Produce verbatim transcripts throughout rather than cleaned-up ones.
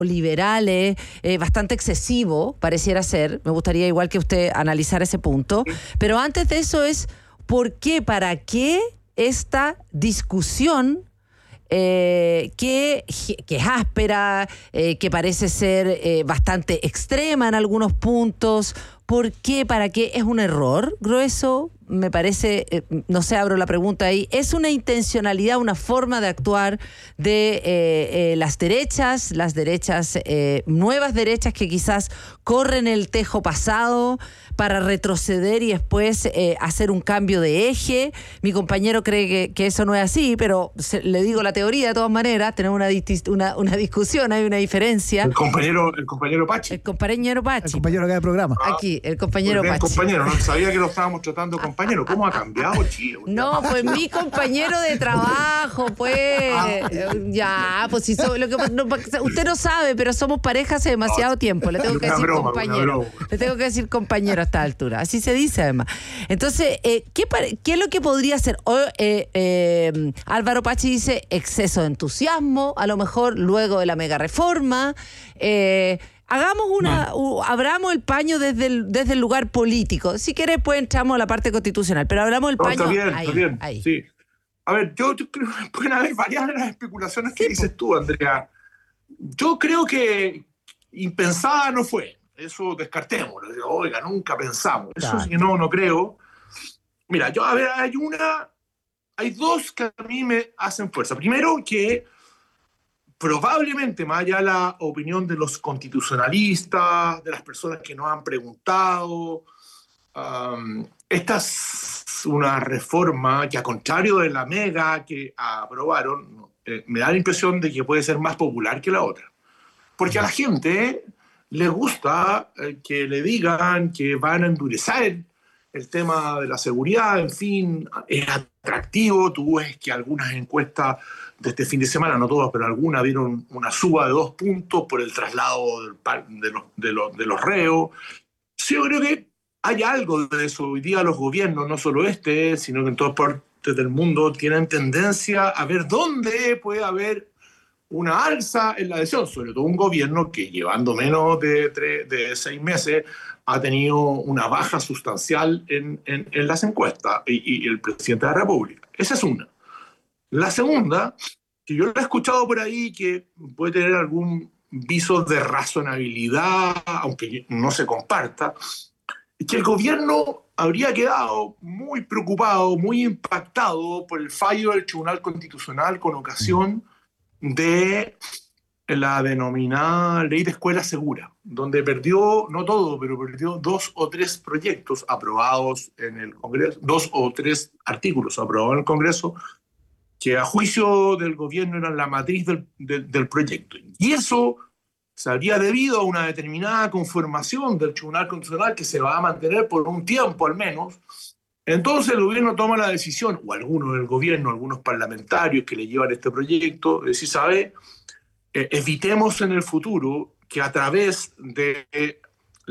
liberales, eh, bastante excesivo, pareciera ser. Me gustaría igual que usted analizara ese punto. Pero antes de eso es, ¿por qué, para qué esta discusión eh, que, que es áspera, eh, que parece ser eh, bastante extrema en algunos puntos? ¿Por qué, para qué? ¿Es un error grueso? Me parece, eh, no sé, abro la pregunta ahí. ¿Es una intencionalidad, una forma de actuar de eh, eh, las derechas, las derechas, eh, nuevas derechas que quizás corren el tejo pasado para retroceder y después eh, hacer un cambio de eje? Mi compañero cree que, que eso no es así, pero se, le digo la teoría de todas maneras, tenemos una, una, una discusión, hay una diferencia. El compañero, el compañero Pachi. El compañero Pachi. El compañero acá del programa. Aquí, el compañero Pachi. El compañero, no sabía que lo estábamos tratando compañero. ¿Cómo ha cambiado, Chile? No, pues mi compañero de trabajo, pues. Ya, pues si so, lo que, no, usted no sabe, pero somos pareja hace demasiado tiempo. Le tengo que decir broma, compañero. Le tengo que decir compañero a esta altura. Así se dice, además. Entonces, eh, ¿qué, ¿qué es lo que podría ser? O, eh, eh, Álvaro Pachi dice exceso de entusiasmo, a lo mejor luego de la mega reforma. Eh, Hagamos una, uh, abramos el paño desde el, desde el lugar político. Si quieres, pues entramos a la parte constitucional, pero abramos el no, paño. Está bien, ahí, está bien. Ahí. Sí. A ver, yo, yo creo que pueden haber varias de las especulaciones que sí, dices tú, Andrea. Yo creo que impensada no fue. Eso descartémoslo. Oiga, nunca pensamos. Eso sí, no, no creo. Mira, yo, a ver, hay una, hay dos que a mí me hacen fuerza. Primero, que probablemente, más allá de la opinión de los constitucionalistas, de las personas que nos han preguntado, um, esta es una reforma que, a contrario de la mega que aprobaron, eh, me da la impresión de que puede ser más popular que la otra. Porque a la gente le gusta eh, que le digan que van a endurecer el tema de la seguridad, en fin, es atractivo. Tú ves que algunas encuestas de este fin de semana, no todas, pero algunas dieron una suba de dos puntos por el traslado del, de, los, de, los, de los reos. Sí, yo creo que hay algo de eso. Hoy día los gobiernos, no solo este, sino que en todas partes del mundo, tienen tendencia a ver dónde puede haber una alza en la adhesión, sobre todo un gobierno que, llevando menos de, tres, de seis meses, ha tenido una baja sustancial en, en, en las encuestas, y, y el presidente de la República. Esa es una. La segunda, que yo lo he escuchado por ahí, que puede tener algún viso de razonabilidad, aunque no se comparta, es que el gobierno habría quedado muy preocupado, muy impactado por el fallo del Tribunal Constitucional con ocasión de la denominada Ley de Escuela Segura, donde perdió, no todo, pero perdió dos o tres proyectos aprobados en el Congreso, dos o tres artículos aprobados en el Congreso, que a juicio del gobierno eran la matriz del, del, del proyecto. Y eso se habría debido a una determinada conformación del Tribunal Constitucional que se va a mantener por un tiempo al menos. Entonces el gobierno toma la decisión, o algunos del gobierno, algunos parlamentarios que le llevan este proyecto, de decir, ¿sabe? Eh, evitemos en el futuro que a través de eh,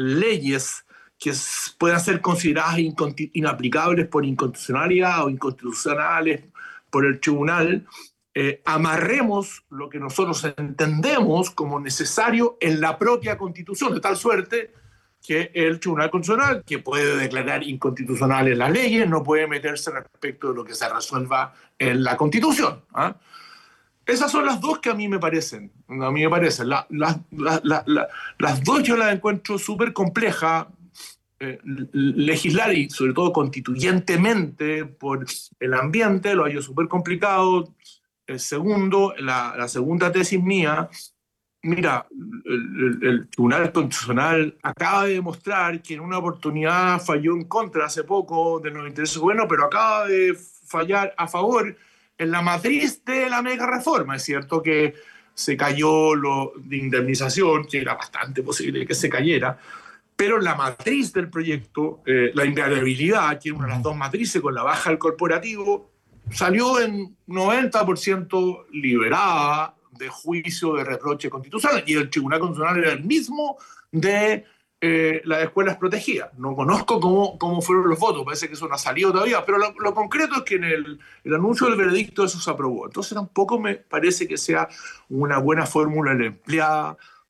leyes que puedan ser consideradas inaplicables por inconstitucionalidad o inconstitucionales por el tribunal, eh, amarremos lo que nosotros entendemos como necesario en la propia Constitución, de tal suerte que el Tribunal Constitucional, que puede declarar inconstitucionales las leyes, no puede meterse respecto de lo que se resuelva en la Constitución. ¿eh? Esas son las dos que a mí me parecen. A mí me parecen. La, la, la, la, la, las dos yo las encuentro súper complejas. Eh, legislar y sobre todo constituyentemente por el ambiente lo hallo súper complicado. El segundo, la, la segunda tesis mía, mira, el, el, el Tribunal Constitucional acaba de demostrar que en una oportunidad falló en contra hace poco de los intereses del gobierno, pero acaba de fallar a favor en la matriz de la mega reforma. Es cierto que se cayó lo de indemnización, que era bastante posible que se cayera, pero la matriz del proyecto, eh, la inviolabilidad, que es una de las dos matrices con la baja del corporativo, salió en noventa por ciento liberada de juicio de reproche constitucional, y el Tribunal Constitucional era el mismo de eh, las escuelas protegidas. No conozco cómo, cómo fueron los votos, parece que eso no ha salido todavía, pero lo, lo concreto es que en el, el anuncio del veredicto eso se aprobó. Entonces tampoco me parece que sea una buena fórmula la empleada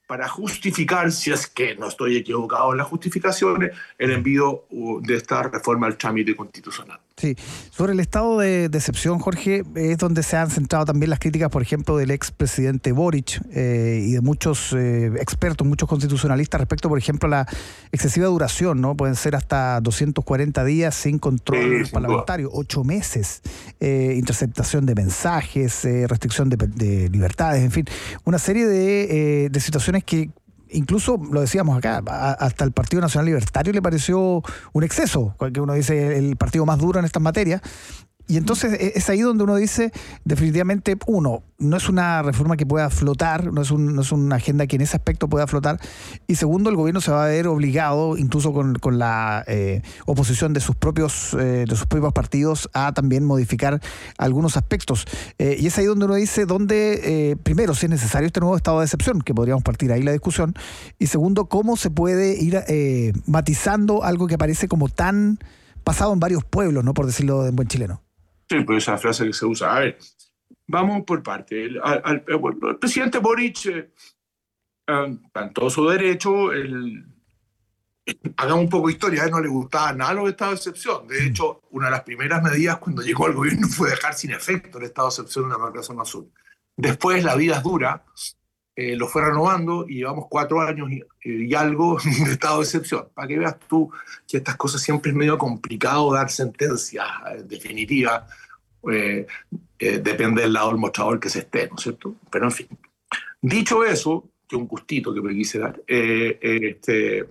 para justificar, si es que no estoy equivocado en las justificaciones, el envío de esta reforma al trámite constitucional. Sí, sobre el estado de, de excepción, Jorge, es donde se han centrado también las críticas, por ejemplo, del expresidente Boric eh, y de muchos eh, expertos, muchos constitucionalistas respecto, por ejemplo, a la excesiva duración, ¿no? Pueden ser hasta doscientos cuarenta días sin control sí, parlamentario, ocho meses, eh, interceptación de mensajes, eh, restricción de, de libertades, en fin, una serie de, eh, de situaciones que incluso, lo decíamos acá, hasta el Partido Nacional Libertario le pareció un exceso, que uno dice el partido más duro en estas materias. Y entonces es ahí donde uno dice, definitivamente, uno, no es una reforma que pueda flotar, no es, un, no es una agenda que en ese aspecto pueda flotar. Y segundo, el gobierno se va a ver obligado, incluso con, con la eh, oposición de sus propios eh, de sus propios partidos, a también modificar algunos aspectos. Eh, y es ahí donde uno dice, donde, eh, primero, si es necesario este nuevo estado de excepción, que podríamos partir ahí la discusión. Y segundo, cómo se puede ir eh, matizando algo que parece como tan pasado en varios pueblos, ¿no? Por decirlo en buen chileno. Sí, pues esa frase que se usa. A ver, vamos por parte. El, al, el, el presidente Boric, eh, eh, en todo su derecho, el, hagamos un poco de historia, a él no le gustaba nada los estados de excepción. De hecho, una de las primeras medidas cuando llegó al gobierno fue dejar sin efecto el estado de excepción en la macrozona sur. Después, la vida es dura, eh, lo fue renovando y llevamos cuatro años y, y algo de estado de excepción. Para que veas tú que estas cosas siempre es medio complicado dar sentencias eh, definitivas. Eh, eh, depende del lado del mostrador que se esté, ¿no es cierto? Pero en fin, dicho eso, que un gustito que me quise dar, eh, eh, este,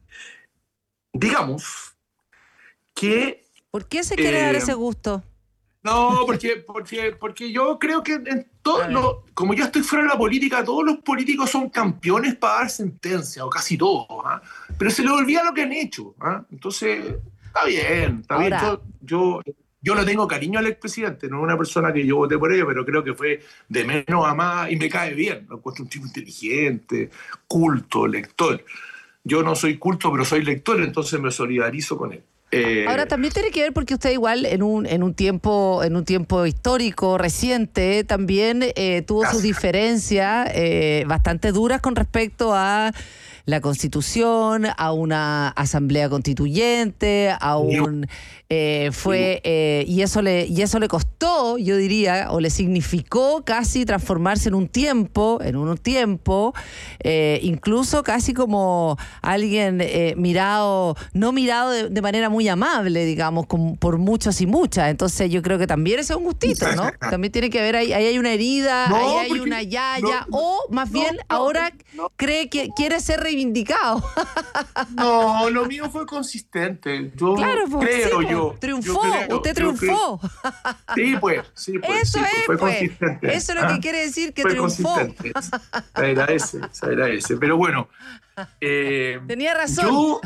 digamos que... ¿Por qué se quiere eh, dar ese gusto? No, porque, porque, porque yo creo que en todo lo, como yo estoy fuera de la política, todos los políticos son campeones para dar sentencia, o casi todos, ¿eh? Pero se les olvida lo que han hecho, ¿eh? Entonces, está bien, está Ahora, bien. Yo, yo, yo le tengo cariño al expresidente, no es una persona que yo voté por ello, pero creo que fue de menos a más y me cae bien. Lo encuentro un tipo inteligente, culto, lector. Yo no soy culto, pero soy lector, entonces me solidarizo con él. Eh, Ahora también tiene que ver porque usted igual en un en un tiempo en un tiempo histórico reciente también eh, tuvo sus diferencias eh, bastante duras con respecto a la Constitución, a una asamblea constituyente, a un eh, fue eh, y eso le y eso le costó, yo diría, o le significó casi transformarse en un tiempo, en un tiempo, eh, incluso casi como alguien eh, mirado, no mirado de, de manera muy amable, digamos, con, por muchos y muchas. Entonces yo creo que también ese es un gustito, ¿no? También tiene que ver ahí, ahí hay una herida, no, ahí hay porque, una yaya, no, o más no, bien no, ahora no, cree que quiere ser reivindicado. No, lo mío fue consistente. Yo claro, pues, creo sí, yo. Triunfó, yo creo, usted triunfó. Sí, pues, sí, pues. Eso sí, es, fue pues. Consistente. Eso es lo ¿Ah? que quiere decir que fue triunfó. Consistente. Era ese, era ese. Pero bueno. Eh, Tenía razón. Yo,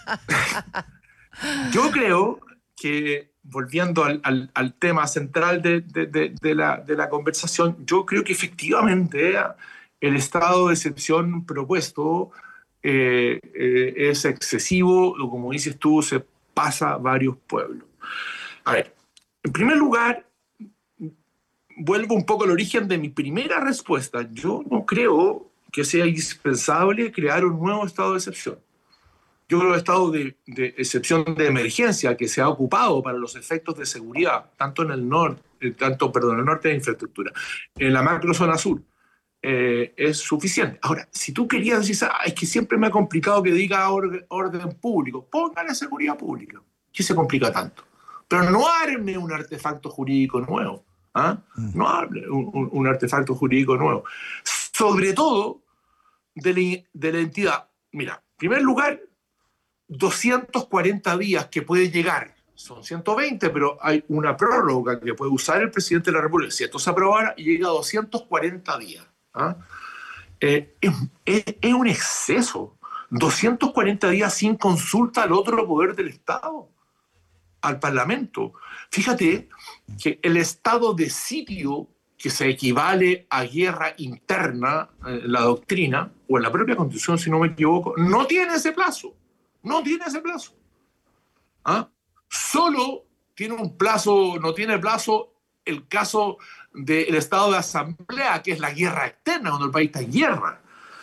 yo creo que, volviendo al, al, al tema central de, de, de, de, la, de la conversación, yo creo que efectivamente el estado de excepción propuesto eh, eh, es excesivo, o como dices tú, se pasa a varios pueblos. A ver, en primer lugar, vuelvo un poco al origen de mi primera respuesta. Yo no creo que sea indispensable crear un nuevo estado de excepción. Yo creo que el estado de, de excepción de emergencia que se ha ocupado para los efectos de seguridad, tanto en el norte, tanto, perdón, en el norte de infraestructura, en la macrozona sur, eh, es suficiente. Ahora, si tú querías decir, ah, es que siempre me ha complicado que diga orden, orden público, póngale seguridad pública. ¿Qué se complica tanto? Pero no arme un artefacto jurídico nuevo. ¿Ah? No arme un, un, un artefacto jurídico nuevo. Sobre todo de la, de la entidad. Mira, en primer lugar, doscientos cuarenta días que puede llegar. Son ciento veinte, pero hay una prórroga que puede usar el presidente de la República. Si esto se aprobara, llega a doscientos cuarenta días. ¿Ah? Eh, es, es, es un exceso. doscientos cuarenta días sin consulta al otro poder del Estado, al Parlamento. Fíjate que el estado de sitio, que se equivale a guerra interna en la doctrina, o en la propia Constitución, si no me equivoco, no tiene ese plazo. No tiene ese plazo. ¿Ah? Solo tiene un plazo, no tiene plazo el caso del estado de asamblea, que es la guerra externa, cuando el país está en guerra.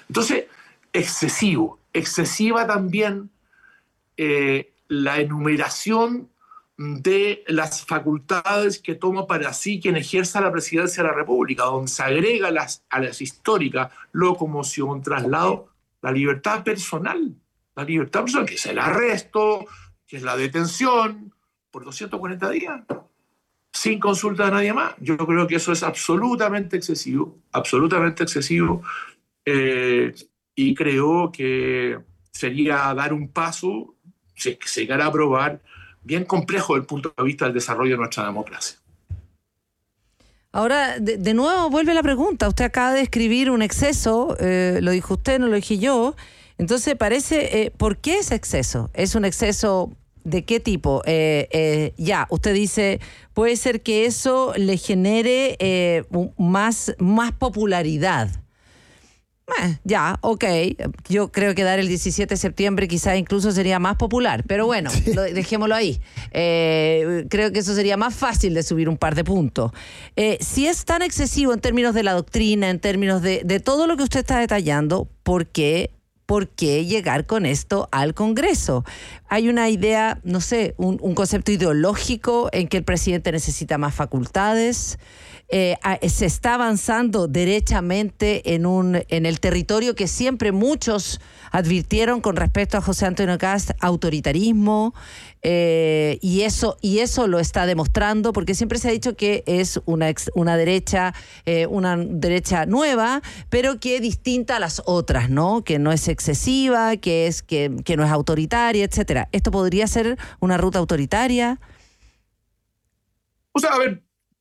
Entonces, excesivo, excesiva también eh, la enumeración de las facultades que toma para sí quien ejerza la presidencia de la República, donde se agrega las, a las históricas locomoción, traslado, la libertad personal, la libertad personal, que es el arresto, que es la detención por doscientos cuarenta días, sin consulta de nadie más. Yo creo que eso es absolutamente excesivo, absolutamente excesivo, eh, y creo que sería dar un paso, si se llegara a aprobar, bien complejo desde el punto de vista del desarrollo de nuestra democracia. Ahora, de, de nuevo vuelve la pregunta. Usted acaba de describir un exceso, eh, lo dijo usted, no lo dije yo. Entonces parece, eh, ¿por qué ese exceso? ¿Es un exceso de qué tipo? Eh, eh, ya, usted dice, puede ser que eso le genere eh, más, más popularidad. Eh, ya, ok. Yo creo que dar el diecisiete de septiembre quizá incluso sería más popular, pero bueno, sí. lo, dejémoslo ahí. Eh, creo que eso sería más fácil de subir un par de puntos. Eh, si es tan excesivo en términos de la doctrina, en términos de, de todo lo que usted está detallando, ¿por qué? ¿Por qué llegar con esto al Congreso? Hay una idea, no sé, un, un concepto ideológico en que el presidente necesita más facultades. Eh, se está avanzando derechamente en un en el territorio que siempre muchos advirtieron con respecto a José Antonio Kast, autoritarismo, eh, y eso y eso lo está demostrando, porque siempre se ha dicho que es una una derecha eh, una derecha nueva, pero que es distinta a las otras, ¿no? Que no es excesiva, que es que, que no es autoritaria, etcétera. ¿Esto podría ser una ruta autoritaria? O sea, a ver,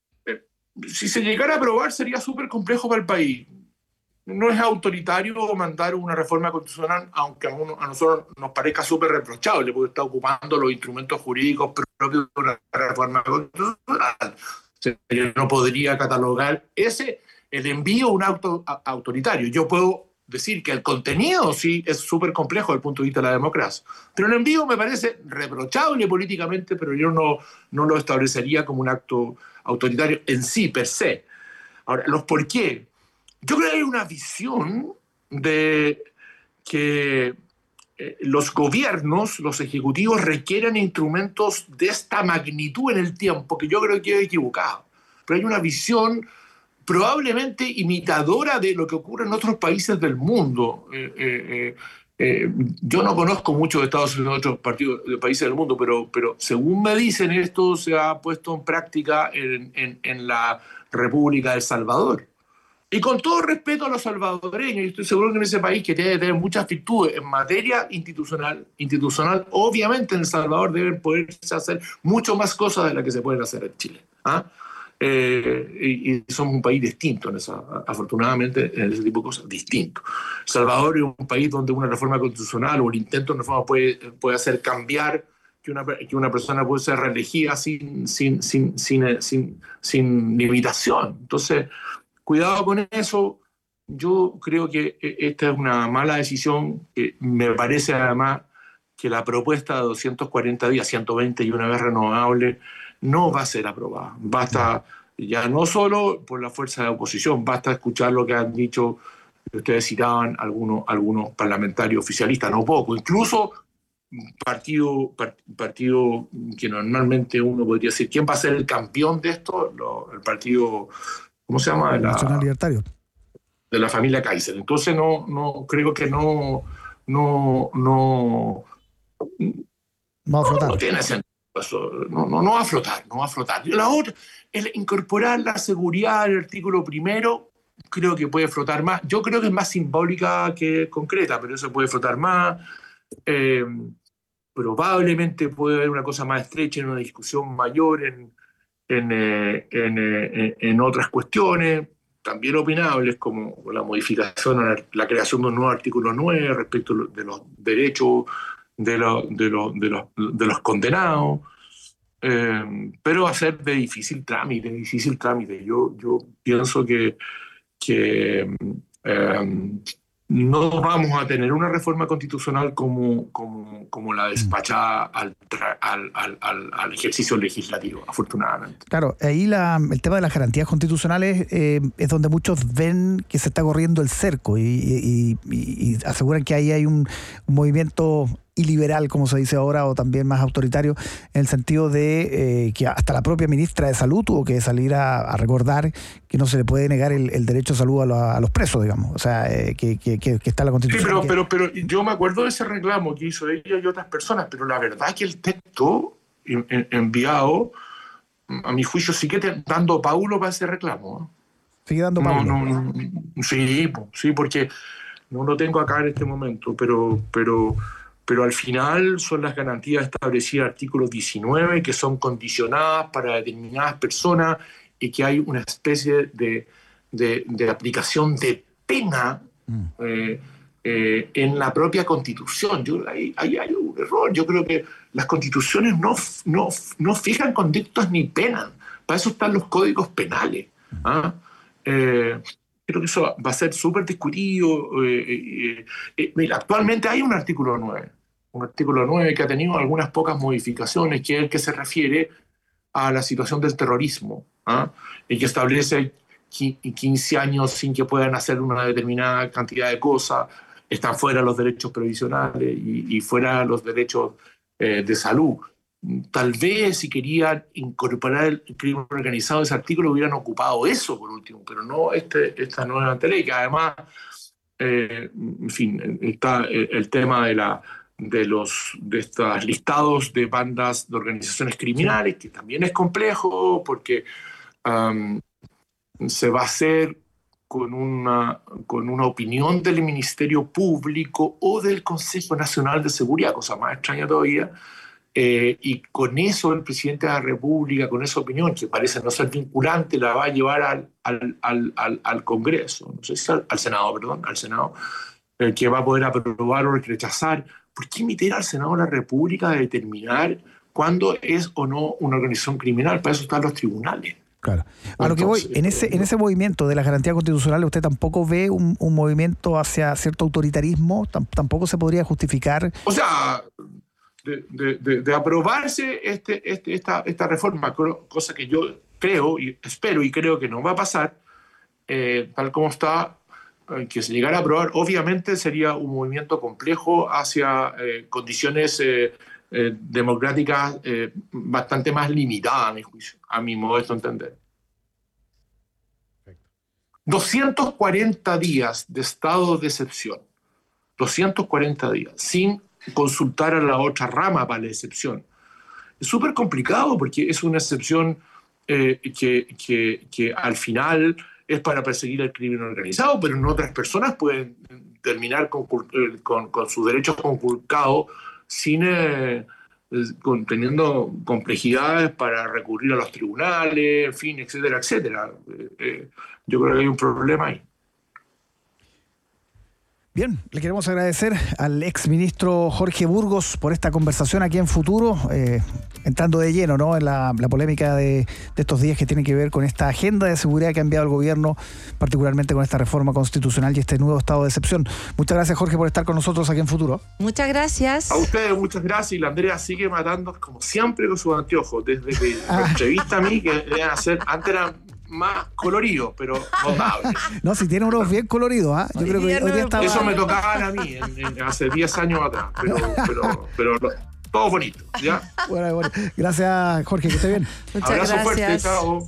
si se llegara a aprobar sería súper complejo para el país. No es autoritario mandar una reforma constitucional, aunque a, uno, a nosotros nos parezca súper reprochable, porque está ocupando los instrumentos jurídicos propios de una reforma constitucional. Yo no podría catalogar ese, el envío, un acto autoritario. Yo puedo decir que el contenido sí es súper complejo desde el punto de vista de la democracia, pero el envío me parece reprochable políticamente, pero yo no, no lo establecería como un acto autoritario en sí, per se. Ahora, los por qué. Yo creo que hay una visión de que eh, los gobiernos, los ejecutivos requieren instrumentos de esta magnitud en el tiempo, que yo creo que es equivocado. Pero hay una visión probablemente imitadora de lo que ocurre en otros países del mundo. Eh, eh, eh, yo no conozco mucho de Estados Unidos, de otros partidos, de países del mundo, pero, pero según me dicen, esto se ha puesto en práctica en, en, en la República de El Salvador. Y con todo respeto a los salvadoreños, y estoy seguro que en ese país que debe tener muchas virtudes en materia institucional, institucional, obviamente en El Salvador deben poderse hacer mucho más cosas de las que se pueden hacer en Chile. ¿Ah? Eh, y, y somos un país distinto, en esa, afortunadamente, en ese tipo de cosas, distinto. El Salvador es un país donde una reforma constitucional o el intento de reforma puede, puede hacer cambiar que una, que una persona puede ser reelegida sin, sin, sin, sin, sin, sin limitación. Entonces, cuidado con eso. Yo creo que esta es una mala decisión. Me parece además que la propuesta de doscientos cuarenta días, ciento veinte y una vez renovable, no va a ser aprobada. Basta, ya no solo por la fuerza de oposición, basta escuchar lo que han dicho, ustedes citaban algunos, algunos parlamentarios oficialistas, no poco, incluso partido, partido que normalmente uno podría decir, ¿quién va a ser el campeón de esto? Lo, el partido, ¿cómo se llama? El Nacional Libertario. De la familia Kaiser. Entonces no, no creo que no, no, no, no, no, no tiene sentido. Eso, no, no, no va a flotar, no va a flotar. La otra, el incorporar la seguridad al artículo primero, creo que puede flotar más. Yo creo que es más simbólica que concreta, pero eso puede flotar más. Eh, probablemente puede haber una cosa más estrecha en una discusión mayor en, en, eh, en, eh, en otras cuestiones, también opinables, como la modificación, la, la creación de un nuevo artículo nueve respecto de los derechos de, lo, de, lo, de, los, de los condenados, eh, pero va a ser de difícil trámite, difícil trámite. Yo, yo pienso que, que eh, no vamos a tener una reforma constitucional como, como, como la despachada al, al, al, al, al ejercicio legislativo, afortunadamente. Claro, ahí la, el tema de las garantías constitucionales eh, es donde muchos ven que se está corriendo el cerco y, y, y, y aseguran que ahí hay un, un movimiento iliberal, como se dice ahora, o también más autoritario, en el sentido de eh, que hasta la propia ministra de Salud tuvo que salir a, a recordar que no se le puede negar el, el derecho a salud a, lo, a los presos, digamos. O sea, eh, que, que, que está en la Constitución. Sí, pero, que... pero, pero yo me acuerdo de ese reclamo que hizo ella y otras personas, pero la verdad es que el texto en, en, enviado, a mi juicio, sigue te, dando paulo para ese reclamo. ¿eh? Sigue dando paulo. No, no, no, sí, sí, porque no lo tengo acá en este momento, pero... pero pero al final son las garantías establecidas en el artículo diecinueve que son condicionadas para determinadas personas y que hay una especie de, de, de aplicación de pena mm. eh, eh, en la propia Constitución. Yo, ahí, ahí hay un error. Yo creo que las constituciones no, no, no fijan conductas ni penas. Para eso están los códigos penales. ¿ah? Eh, Creo que eso va a ser súper discutido. Eh, eh, eh, mira, actualmente hay un artículo nueve, un artículo nueve que ha tenido algunas pocas modificaciones, que es el que se refiere a la situación del terrorismo, ¿ah? y que establece quince años sin que puedan hacer una determinada cantidad de cosas, están fuera los derechos previsionales y, y fuera los derechos eh, de salud. Tal vez si querían incorporar el crimen organizado ese artículo hubieran ocupado eso por último, pero no este, esta nueva ley, que además, eh, en fin, está el, el tema de, la, de, los, de estos listados de bandas de organizaciones criminales, que también es complejo porque um, se va a hacer con una, con una opinión del Ministerio Público o del Consejo Nacional de Seguridad, cosa más extraña todavía. Eh, y con eso el presidente de la República, con esa opinión que parece no ser vinculante, la va a llevar al, al, al, al, al Congreso, no sé si al, al Senado, perdón, al Senado, eh, que va a poder aprobar o rechazar. ¿Por qué emitir al Senado de la República a determinar cuándo es o no una organización criminal? Para eso están los tribunales. Claro. A lo que voy, en ese, en ese movimiento de las garantías constitucionales, ¿usted tampoco ve un, un movimiento hacia cierto autoritarismo? ¿Tampoco se podría justificar? O sea... De, de, de, de aprobarse este, este, esta, esta reforma, cosa que yo creo y espero y creo que no va a pasar, eh, tal como está, eh, que se llegara a aprobar, obviamente sería un movimiento complejo hacia eh, condiciones eh, eh, democráticas eh, bastante más limitadas, a mi juicio, a mi modesto entender. doscientos cuarenta días de estado de excepción, doscientos cuarenta días, sin consultar a la otra rama para la excepción. Es súper complicado porque es una excepción eh, que, que, que al final es para perseguir el crimen organizado, pero no otras personas pueden terminar con, con, con sus derechos conculcados sin eh, con, teniendo complejidades para recurrir a los tribunales, en fin, etcétera, etcétera. Eh, eh, yo creo que hay un problema ahí. Bien, le queremos agradecer al exministro Jorge Burgos por esta conversación aquí en Futuro, eh, entrando de lleno, ¿no?, en la, la polémica de, de estos días que tiene que ver con esta agenda de seguridad que ha enviado el gobierno, particularmente con esta reforma constitucional y este nuevo estado de excepción. Muchas gracias, Jorge, por estar con nosotros aquí en Futuro. Muchas gracias. A ustedes, muchas gracias. Y la Andrea sigue matando, como siempre, con sus anteojos, desde que ah. me entrevista a mí, que deben hacer, antes eran más colorido, pero notable. No, si tiene unos bien coloridos, ¿ah? ¿eh? Yo creo que hoy día estaba... Eso me tocaban a mí en, en, hace diez años atrás, pero, pero, pero todo bonito, ¿ya? Bueno, bueno. Gracias, Jorge, que esté bien. Muchas Abrazo gracias. fuerte, chao.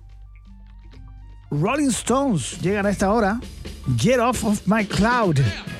Rolling Stones llegan a esta hora. Get Off of My Cloud.